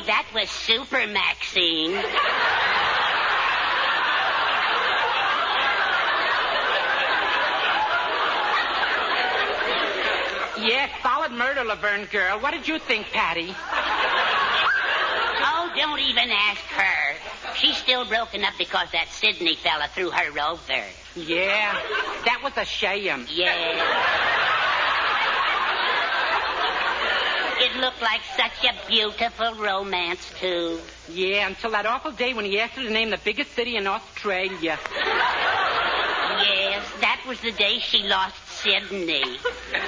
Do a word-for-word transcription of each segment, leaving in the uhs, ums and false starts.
that was super, Maxine. Yeah, solid murder, Laverne girl. What did you think, Patty? Oh, don't even ask her. She's still broken up because that Sidney fella threw her over. Yeah, that was a shame. Yeah. It looked like such a beautiful romance, too. Yeah, until that awful day when he asked her to name the biggest city in Australia. Yes, that was the day she lost Sidney.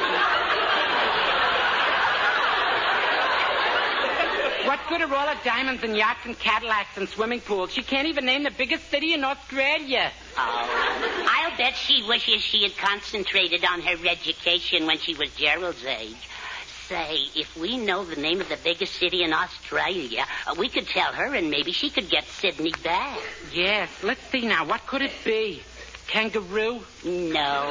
What good are all her diamonds and yachts and Cadillacs and swimming pools? She can't even name the biggest city in Australia. Oh, I'll bet she wishes she had concentrated on her education when she was Gerald's age. Say, if we know the name of the biggest city in Australia, uh, we could tell her and maybe she could get Sidney back. Yes, let's see now. What could it be? Kangaroo? No.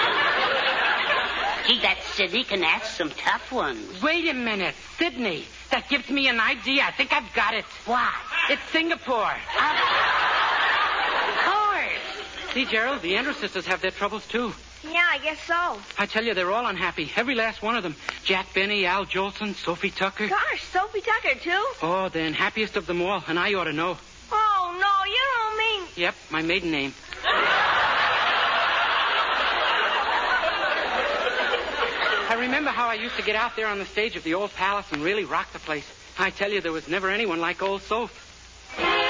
Gee, that Sidney can ask some tough ones. Wait a minute. Sidney. That gives me an idea. I think I've got it. What? It's Singapore. Of course. See, Gerald, the Andrews sisters have their troubles, too. Yeah, I guess so. I tell you, they're all unhappy. Every last one of them. Jack Benny, Al Jolson, Sophie Tucker. Gosh, Sophie Tucker, too? Oh, the unhappiest of them all, and I ought to know. Oh, no, you don't mean... Yep, my maiden name. I remember how I used to get out there on the stage of the old palace and really rock the place. I tell you, there was never anyone like old Soph.